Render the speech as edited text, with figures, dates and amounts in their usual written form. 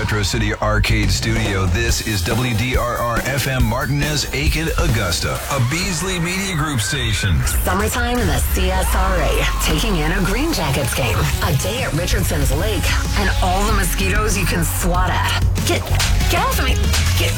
Retro City Arcade Studio. This is WDRR FM Martinez, Aiken, Augusta, a Beasley Media Group station. Summertime in the CSRA, taking in a Green Jackets game, a day at Richardson's Lake, and all the mosquitoes you can swat at. Get off of me.